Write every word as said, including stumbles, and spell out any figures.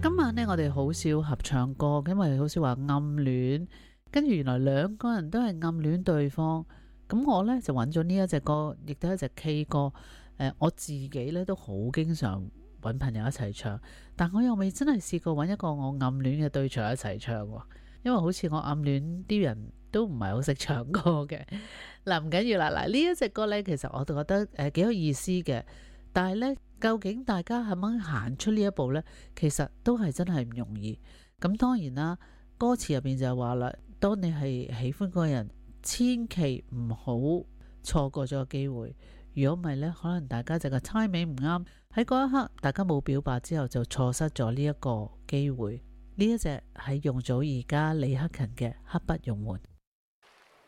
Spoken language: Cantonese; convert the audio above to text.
今晚呢，我哋好少合唱歌，因為好少話暗戀，跟住原來兩個人都係暗戀對方。咁我呢，就揾咗呢一隻歌，亦都係一隻 K 歌。呃、我自己呢，都好經常揾朋友一齊唱，但我又未真係試過揾一個我暗戀嘅對象一齊唱喎。因為好似我暗戀啲人都唔係好識唱歌嘅。嗱，唔緊要啦，嗱，呢一隻歌呢，其實我都覺得誒幾有意思嘅。但係呢，究竟大家係咪行出呢一步呢？其實都係真係唔容易。咁當然啦，歌詞入邊就係話啦，當你係喜歡嗰個人，千祈唔好錯過咗個機會。如果唔係呢，可能大家就個 timing 唔啱，喺嗰一刻大家冇表白之後就錯失咗呢一個機會。呢一隻係容祖兒加李克勤嘅《刻不容緩》。